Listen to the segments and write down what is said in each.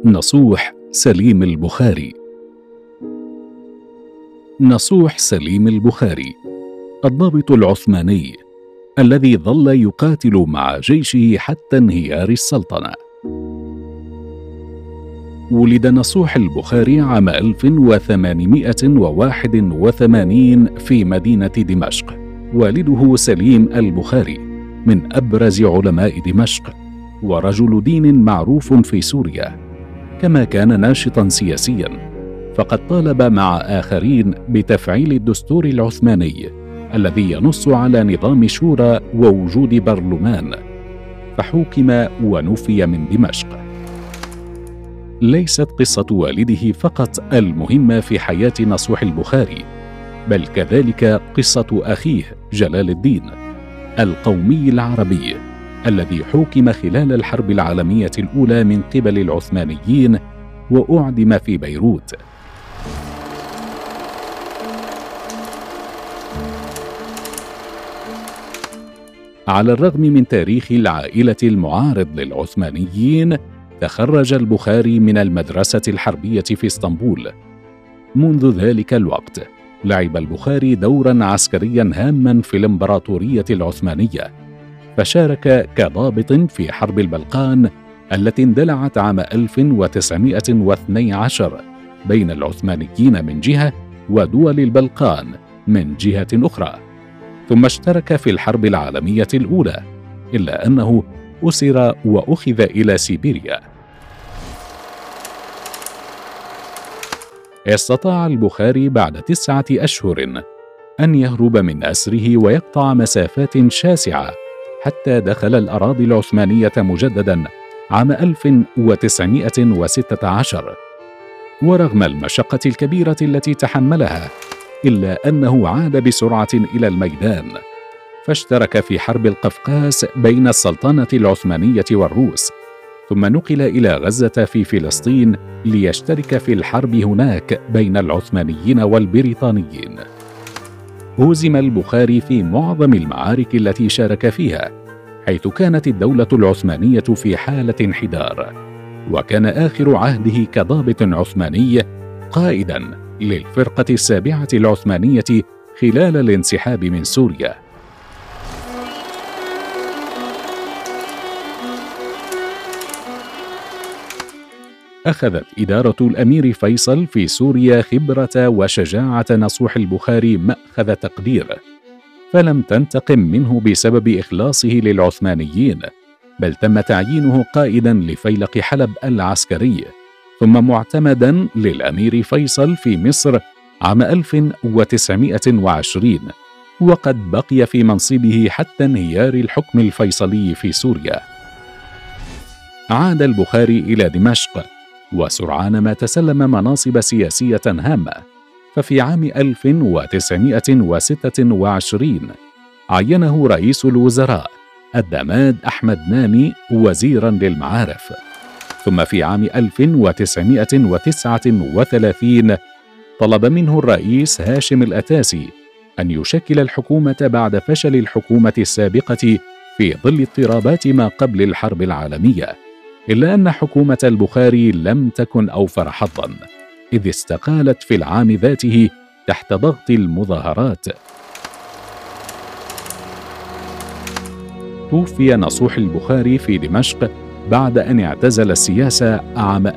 نصوح سليم البخاري. نصوح سليم البخاري الضابط العثماني الذي ظل يقاتل مع جيشه حتى انهيار السلطنة. ولد نصوح البخاري عام 1881 في مدينة دمشق. والده سليم البخاري من أبرز علماء دمشق ورجل دين معروف في سوريا، كما كان ناشطا سياسيا، فقد طالب مع آخرين بتفعيل الدستور العثماني الذي ينص على نظام شورى ووجود برلمان، فحوكم ونفي من دمشق. ليست قصة والده فقط المهمة في حياة نصوح البخاري، بل كذلك قصة أخيه جلال الدين القومي العربي الذي حوكم خلال الحرب العالمية الأولى من قبل العثمانيين وأعدم في بيروت. على الرغم من تاريخ العائلة المعارض للعثمانيين، تخرج البخاري من المدرسة الحربية في اسطنبول. منذ ذلك الوقت لعب البخاري دورا عسكريا هاما في الإمبراطورية العثمانية، فشارك كضابط في حرب البلقان التي اندلعت عام 1912 بين العثمانيين من جهة ودول البلقان من جهة أخرى، ثم اشترك في الحرب العالمية الأولى، إلا أنه أسر وأخذ إلى سيبيريا. استطاع البخاري بعد 9 أشهر أن يهرب من أسره ويقطع مسافات شاسعة حتى دخل الأراضي العثمانية مجددا عام 1916. ورغم المشقة الكبيرة التي تحملها، إلا أنه عاد بسرعة إلى الميدان، فاشترك في حرب القفقاس بين السلطنة العثمانية والروس، ثم نقل إلى غزة في فلسطين ليشترك في الحرب هناك بين العثمانيين والبريطانيين. هزم البخاري في معظم المعارك التي شارك فيها، حيث كانت الدولة العثمانية في حالة انحدار، وكان آخر عهده كضابط عثماني قائدا للفرقة 7 العثمانية خلال الانسحاب من سوريا. أخذت إدارة الأمير فيصل في سوريا خبرة وشجاعة نصوح البخاري مأخذ تقدير، فلم تنتقم منه بسبب إخلاصه للعثمانيين، بل تم تعيينه قائدا لفيلق حلب العسكري، ثم معتمدا للأمير فيصل في مصر عام 1920، وقد بقي في منصبه حتى انهيار الحكم الفيصلي في سوريا. عاد البخاري إلى دمشق، وسرعان ما تسلم مناصب سياسية هامة، ففي عام 1926 عينه رئيس الوزراء الدماد أحمد نامي وزيرا للمعارف، ثم في عام 1939 طلب منه الرئيس هاشم الأتاسي أن يشكل الحكومة بعد فشل الحكومة السابقة في ظل اضطرابات ما قبل الحرب العالمية، إلا أن حكومة البخاري لم تكن أوفر حظا، إذ استقالت في العام ذاته تحت ضغط المظاهرات. توفي نصوح البخاري في دمشق بعد أن اعتزل السياسة عام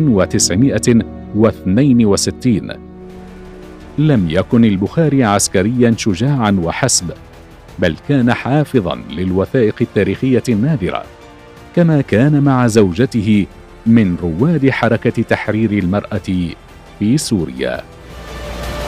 1962. لم يكن البخاري عسكريا شجاعا وحسب، بل كان حافظا للوثائق التاريخية النادرة، كما كان مع زوجته من رواد حركة تحرير المرأة في سوريا.